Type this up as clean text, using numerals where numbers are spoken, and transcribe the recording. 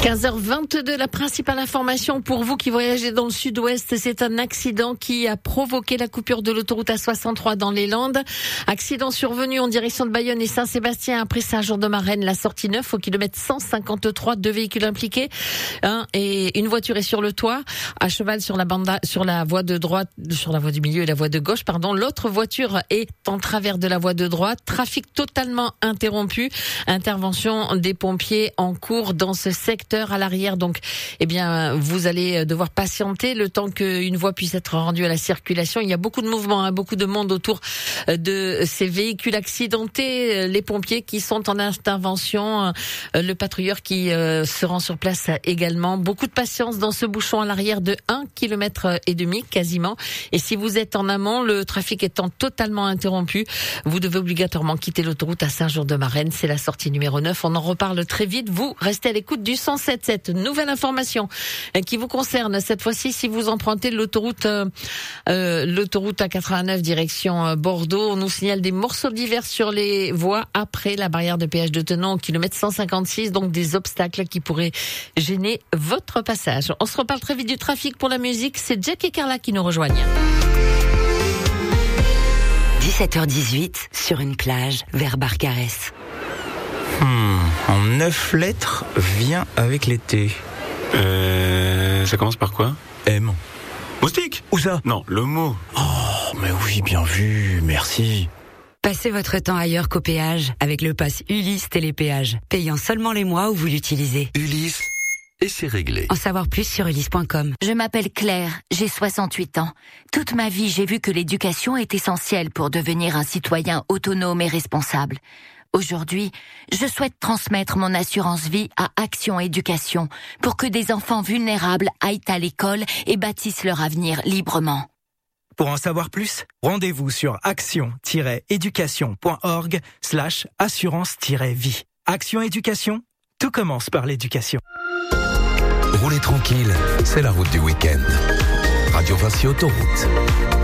15h22, la principale information pour vous qui voyagez dans le sud-ouest, c'est un accident qui a provoqué la coupure de l'autoroute A63 dans les Landes. Accident survenu en direction de Bayonne et Saint-Sébastien après Saint-Jean-de-Maurienne, la sortie 9 au kilomètre 153, 2 véhicules impliqués, et une voiture est sur le toit, à cheval sur la voie de droite, sur la voie du milieu et la voie de gauche, L'autre voiture est en travers de la voie de droite. Trafic totalement interrompu. Intervention des pompiers en cours dans ce secteur. À l'arrière, donc, vous allez devoir patienter le temps qu'une voie puisse être rendue à la circulation. Il y a beaucoup de mouvements, beaucoup de monde autour de ces véhicules accidentés. Les pompiers qui sont en intervention, le patrouilleur qui se rend sur place également. Beaucoup de patience dans ce bouchon à l'arrière de 1,5 km quasiment. Et si vous êtes en amont, le trafic étant totalement interrompu, vous devez obligatoirement quitter l'autoroute à Saint-Jean-de-Maurienne. C'est la sortie numéro 9. On en reparle très vite. Vous restez à l'écoute du 107.7. Nouvelle information qui vous concerne cette fois-ci si vous empruntez l'autoroute A89 direction Bordeaux. On nous signale des morceaux divers sur les voies après la barrière de péage de Tenon au kilomètre 156, donc des obstacles qui pourraient gêner votre passage. On se reparle très vite du trafic. Pour la musique, c'est Jack et Carla qui nous rejoignent. 17h18 sur une plage vers Barcarès. En 9 lettres, vient avec l'été. Ça commence par quoi? M. Moustique? Où ça? Non, le mot. Oh, mais oui, bien vu, merci. Passez votre temps ailleurs qu'au péage avec le pass Ulysse Télépéage, payant seulement les mois où vous l'utilisez. Ulysse, et c'est réglé. En savoir plus sur ulysse.com. Je m'appelle Claire, j'ai 68 ans. Toute ma vie, j'ai vu que l'éducation est essentielle pour devenir un citoyen autonome et responsable. Aujourd'hui, je souhaite transmettre mon assurance vie à Action Éducation pour que des enfants vulnérables aillent à l'école et bâtissent leur avenir librement. Pour en savoir plus, rendez-vous sur action-éducation.org/assurance-vie. Action Éducation, tout commence par l'éducation. Roulez tranquille, c'est la route du week-end. Radio Vinci Autoroute.